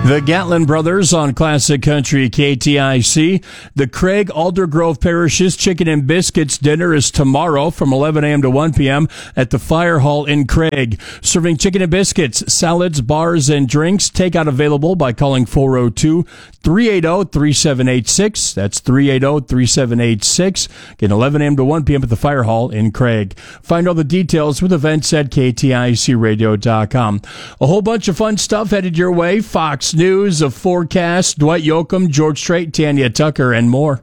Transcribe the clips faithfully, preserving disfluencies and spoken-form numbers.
The Gatlin Brothers on Classic Country K T I C. The Craig Aldergrove Parish's Chicken and Biscuits dinner is tomorrow from eleven a.m. to one p.m. at the Fire Hall in Craig. Serving chicken and biscuits, salads, bars, and drinks. Takeout available by calling four oh two, three eight zero, three seven eight six. That's three eight zero, three seven eight six. Again, eleven a.m. to one p.m. at the Fire Hall in Craig. Find all the details with events at K T I C radio dot com. A whole bunch of fun stuff headed your way. Fox News, a forecast, Dwight Yoakam, George Strait, Tanya Tucker, and more.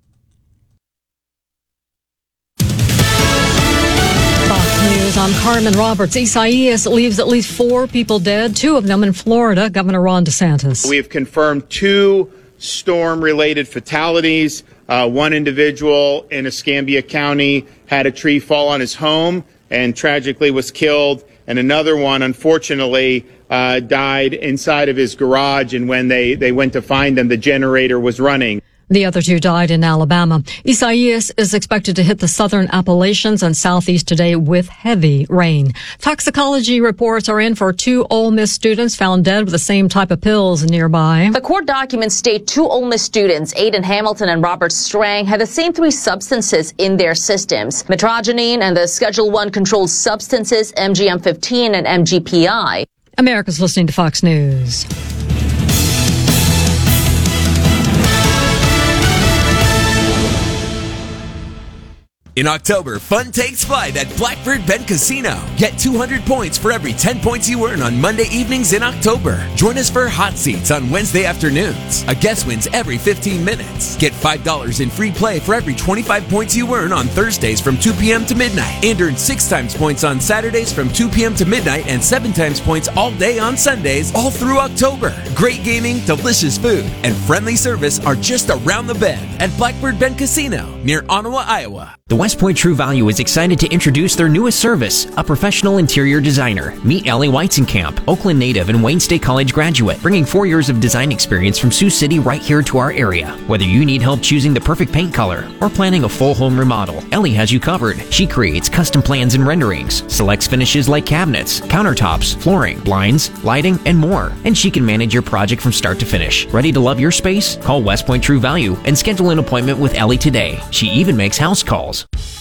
Fox News, I'm Carmen Roberts. Isaias leaves at least four people dead, two of them in Florida. Governor Ron DeSantis. We have confirmed two storm-related fatalities. Uh, one individual in Escambia County had a tree fall on his home and tragically was killed. And another one, unfortunately, uh, died inside of his garage. And when they, they went to find him, the generator was running. The other two died in Alabama. Isaias is expected to hit the southern Appalachians and southeast today with heavy rain. Toxicology reports are in for two Ole Miss students found dead with the same type of pills nearby. The court documents state two Ole Miss students, Aiden Hamilton and Robert Strang, had the same three substances in their systems: metrogenine and the Schedule one controlled substances M G M fifteen and M G P I. America's listening to Fox News. In October, fun takes flight at Blackbird Bend Casino. Get two hundred points for every ten points you earn on Monday evenings in October. Join us for hot seats on Wednesday afternoons. A guest wins every fifteen minutes. Get five dollars in free play for every twenty-five points you earn on Thursdays from two p.m. to midnight. And earn six times points on Saturdays from two p.m. to midnight and seven times points all day on Sundays, all through October. Great gaming, delicious food, and friendly service are just around the bend at Blackbird Bend Casino near Ottawa, Iowa. The West Point True Value is excited to introduce their newest service, a professional interior designer. Meet Ellie Weizenkamp, Oakland native and Wayne State College graduate, bringing four years of design experience from Sioux City right here to our area. Whether you need help choosing the perfect paint color or planning a full home remodel, Ellie has you covered. She creates custom plans and renderings, selects finishes like cabinets, countertops, flooring, blinds, lighting, and more. And she can manage your project from start to finish. Ready to love your space? Call West Point True Value and schedule an appointment with Ellie today. She even makes house calls.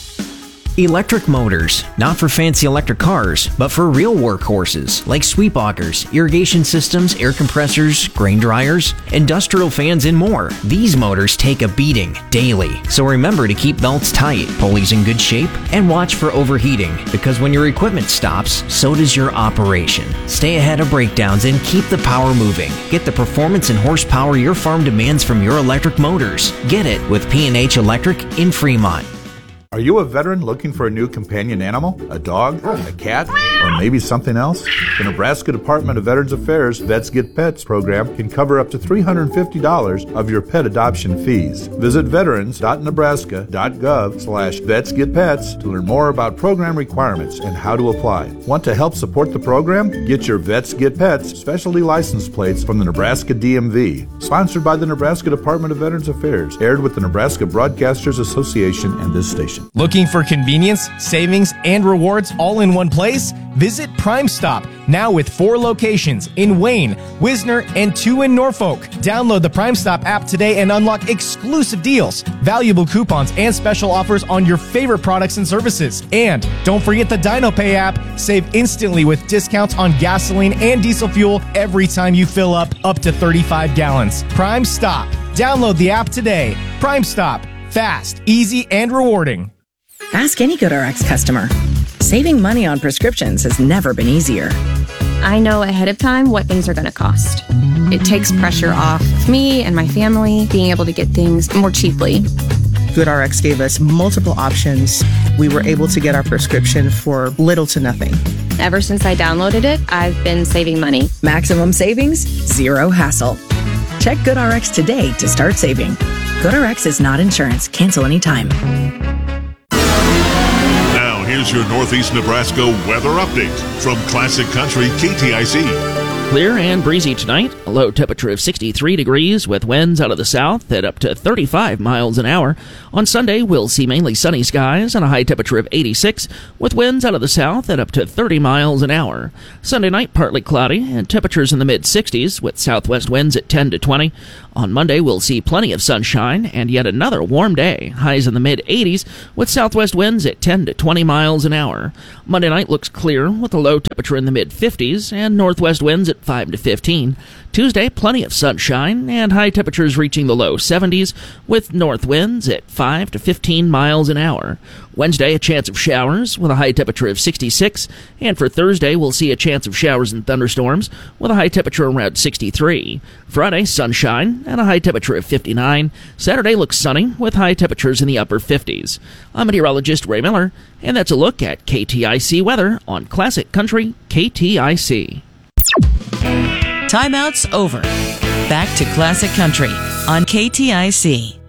Electric motors, not for fancy electric cars, but for real workhorses like sweep augers, irrigation systems, air compressors, grain dryers, industrial fans, and more. These motors take a beating daily, so remember to keep belts tight, pulleys in good shape, and watch for overheating, because when your equipment stops, so does your operation. Stay ahead of breakdowns and keep the power moving. Get the performance and horsepower your farm demands from your electric motors. Get it with P and H Electric in Fremont. Are you a veteran looking for a new companion animal? A dog? A cat? Or maybe something else? The Nebraska Department of Veterans Affairs Vets Get Pets program can cover up to three hundred fifty dollars of your pet adoption fees. Visit veterans dot nebraska dot gov slash vets get pets to learn more about program requirements and how to apply. Want to help support the program? Get your Vets Get Pets specialty license plates from the Nebraska D M V. Sponsored by the Nebraska Department of Veterans Affairs. Aired with the Nebraska Broadcasters Association and this station. Looking for convenience, savings, and rewards all in one place? Visit Prime Stop, now with four locations in Wayne, Wisner, and two in Norfolk. Download the Prime Stop app today and unlock exclusive deals, valuable coupons, and special offers on your favorite products and services. And don't forget the DinoPay app. Save instantly with discounts on gasoline and diesel fuel every time you fill up up to thirty-five gallons. Prime Stop. Download the app today. Prime Stop. Fast, easy, and rewarding. Ask any GoodRx customer. Saving money on prescriptions has never been easier. I know ahead of time what things are going to cost. It takes pressure off me and my family being able to get things more cheaply. GoodRx gave us multiple options. We were able to get our prescription for little to nothing. Ever since I downloaded it, I've been saving money. Maximum savings, zero hassle. Check GoodRx today to start saving. GoodRx is not insurance. Cancel anytime. Now, here's your Northeast Nebraska weather update from Classic Country K T I C. Clear and breezy tonight. A low temperature of sixty-three degrees with winds out of the south at up to thirty-five miles an hour. On Sunday, we'll see mainly sunny skies and a high temperature of eighty-six, with winds out of the south at up to thirty miles an hour. Sunday night, partly cloudy, and temperatures in the mid-sixties, with southwest winds at ten to twenty. On Monday, we'll see plenty of sunshine and yet another warm day. Highs in the mid-eighties, with southwest winds at ten to twenty miles an hour. Monday night looks clear, with a low temperature in the mid-fifties and northwest winds at five to fifteen. Tuesday, plenty of sunshine and high temperatures reaching the low seventies, with north winds at five to fifteen miles an hour. Wednesday, a chance of showers with a high temperature of sixty-six, and for Thursday, we'll see a chance of showers and thunderstorms with a high temperature around sixty-three. Friday, sunshine and a high temperature of fifty-nine. Saturday looks sunny with high temperatures in the upper fifties. I'm meteorologist Ray Miller, and that's a look at K T I C weather on Classic Country K T I C. Timeout's over. Back to Classic Country on K T I C.